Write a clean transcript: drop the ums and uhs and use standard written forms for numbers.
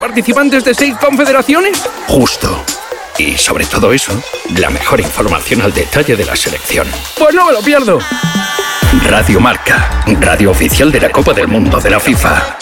¿Participantes de 6 confederaciones? Justo. Y sobre todo eso, la mejor información al detalle de la selección. Pues no me lo pierdo. Radio Marca, radio oficial de la Copa del Mundo de la FIFA.